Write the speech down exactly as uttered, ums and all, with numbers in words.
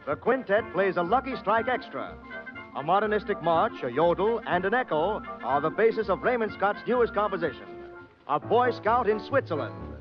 the quintet plays a Lucky Strike Extra. A modernistic march, a yodel, and an echo are the basis of Raymond Scott's newest composition, A Boy Scout in Switzerland.